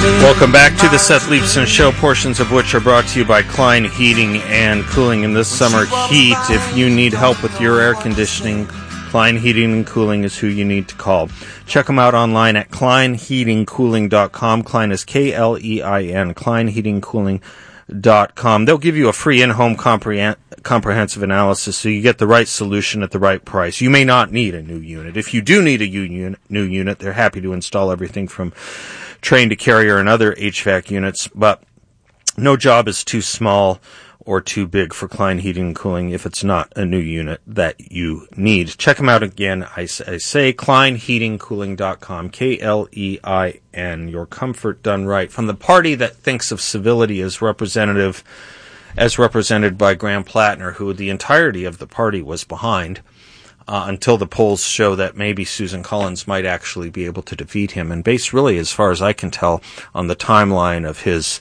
Welcome back to the Seth Leibson Show, portions of which are brought to you by Klein Heating and Cooling. In this summer heat, if you need help with your air conditioning, Klein Heating and Cooling is who you need to call. Check them out online at kleinheatingcooling.com. Klein is K-L-E-I-N, kleinheatingcooling.com. They'll give you a free in-home comprehensive analysis so you get the right solution at the right price. You may not need a new unit. If you do need a new unit, they're happy to install everything from train to carrier and other HVAC units, but no job is too small or too big for Klein Heating and Cooling if it's not a new unit that you need. Check them out again. I say kleinheatingcooling.com, K-L-E-I-N, your comfort done right. From the party that thinks of civility as represented by Graham Plattner, who the entirety of the party was behind, until the polls show that maybe Susan Collins might actually be able to defeat him, and based really, as far as I can tell, on the timeline of his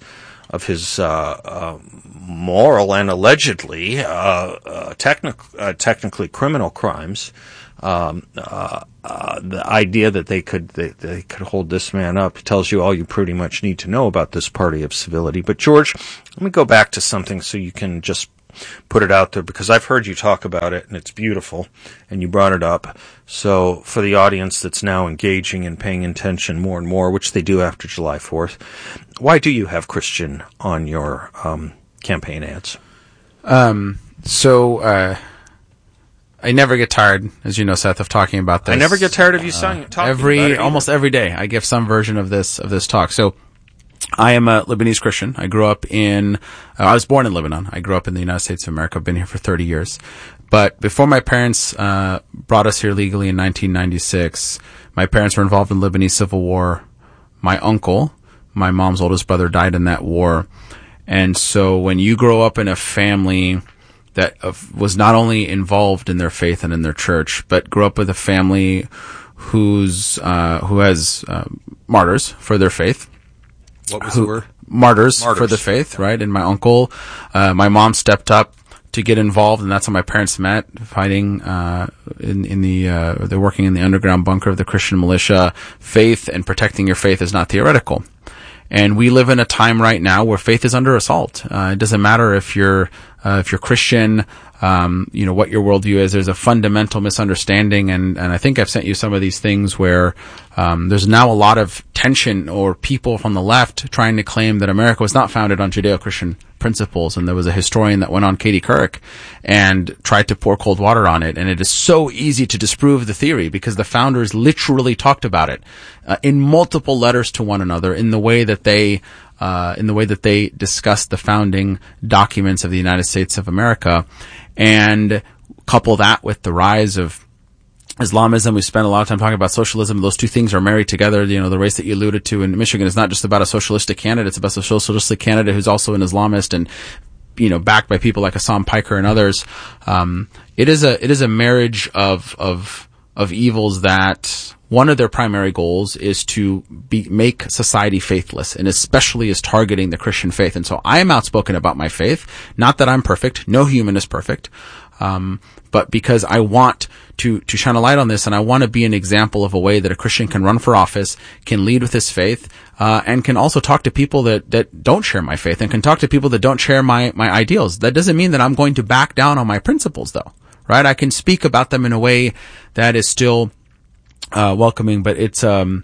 moral and allegedly technically criminal crimes. The idea that they could hold this man up tells you all you pretty much need to know about this party of civility. But George, let me go back to something so you can just put it out there, because I've heard you talk about it and it's beautiful and you brought it up. So for the audience that's now engaging and paying attention more and more, which they do after July 4th, why do you have Christian on your campaign ads? I never get tired, as you know, Seth, of talking about this. I never get tired of you talking about it. Almost every day I give some version of this talk. So I am a Lebanese Christian. I was born in Lebanon. I grew up in the United States of America. I've been here for 30 years. But before my parents brought us here legally in 1996, my parents were involved in the Lebanese Civil War. My uncle, my mom's oldest brother, died in that war. And so when you grow up in a family that was not only involved in their faith and in their church, but grew up with a family who has martyrs for their faith. What was the word? Martyrs for the faith, right? And my uncle, my mom stepped up to get involved, and that's how my parents met, fighting they're working in the underground bunker of the Christian militia. Faith and protecting your faith is not theoretical. And we live in a time right now where faith is under assault. It doesn't matter if you're Christian, what your worldview is. There's a fundamental misunderstanding, and I think I've sent you some of these things where there's now a lot of tension or people from the left trying to claim that America was not founded on Judeo-Christian principles. And there was a historian that went on, Katie Couric, and tried to pour cold water on it. And it is so easy to disprove the theory because the founders literally talked about it in multiple letters to one another in the way that they discussed the founding documents of the United States of America. And couple that with the rise of Islamism. We spent a lot of time talking about socialism. Those two things are married together. The race that you alluded to in Michigan is not just about a socialistic candidate. It's about a socialistic candidate who's also an Islamist and, backed by people like Assam Piker and others. It is a marriage of evils that one of their primary goals is to make society faithless, and especially is targeting the Christian faith. And so I am outspoken about my faith. Not that I'm perfect. No human is perfect. But because I want to shine a light on this, and I want to be an example of a way that a Christian can run for office, can lead with his faith, and can also talk to people that don't share my faith, and can talk to people that don't share my ideals. That doesn't mean that I'm going to back down on my principles, though, right? I can speak about them in a way that is still welcoming, but it's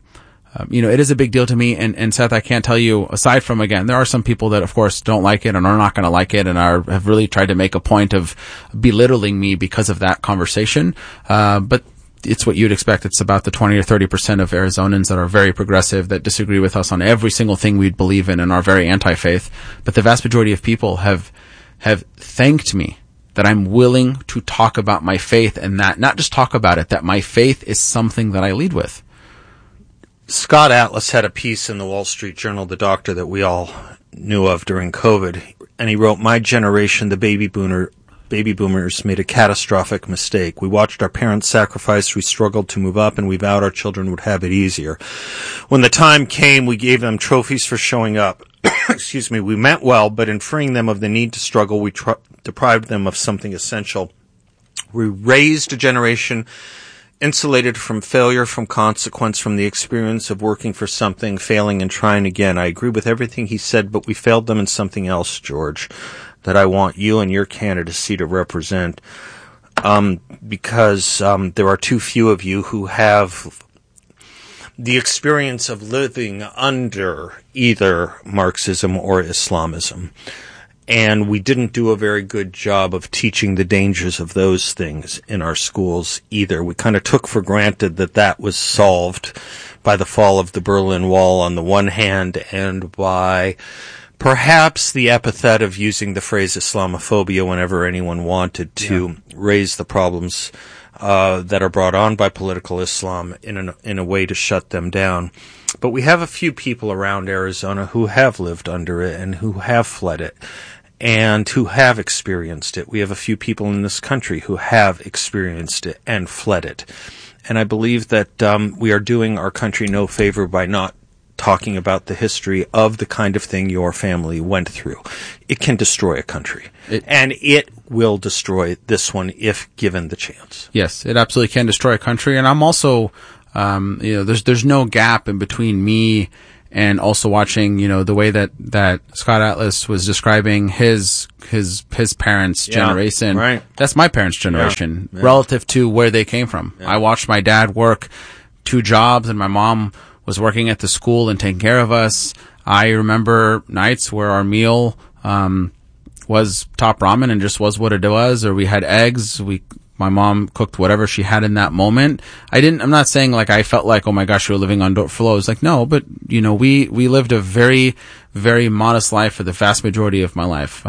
it is a big deal to me. And Seth, I can't tell you, aside from, again, there are some people that of course don't like it and are not going to like it and have really tried to make a point of belittling me because of that conversation. But it's what you'd expect. It's about the 20 or 30% of Arizonans that are very progressive, that disagree with us on every single thing we'd believe in and are very anti-faith. But the vast majority of people have thanked me that I'm willing to talk about my faith, and that not just talk about it, that my faith is something that I lead with. Scott Atlas had a piece in the Wall Street Journal, the doctor that we all knew of during COVID, and he wrote, "My generation, the baby boomers, made a catastrophic mistake. We watched our parents sacrifice, we struggled to move up, and we vowed our children would have it easier. When the time came, we gave them trophies for showing up. Excuse me, we meant well, but in freeing them of the need to struggle, we deprived them of something essential. We raised a generation insulated from failure, from consequence, from the experience of working for something, failing and trying again. I agree with everything he said, but we failed them in something else, George, that I want you and your candidacy to represent, because there are too few of you who have the experience of living under either Marxism or Islamism. And we didn't do a very good job of teaching the dangers of those things in our schools either. We kind of took for granted that that was solved by the fall of the Berlin Wall on the one hand, and by perhaps the epithet of using the phrase Islamophobia whenever anyone wanted to raise the problems that are brought on by political Islam in a way to shut them down. But we have a few people around Arizona who have lived under it and who have fled it and who have experienced it. We have a few people in this country who have experienced it and fled it. And I believe that we are doing our country no favor by not talking about the history of the kind of thing your family went through. It can destroy a country. And it will destroy this one if given the chance. Yes, it absolutely can destroy a country. And I'm also, there's no gap in between me and also watching, the way that Scott Atlas was describing his parents' generation. Right. That's my parents' generation relative to where they came from. Yeah. I watched my dad work 2 jobs, and my mom was working at the school and taking care of us. I remember nights where our meal was top ramen and just was what it was, or we had eggs. My mom cooked whatever she had in that moment. I'm not saying like I felt like, oh my gosh, you're living on dirt floor. It's like, no, but we lived a very, very modest life for the vast majority of my life.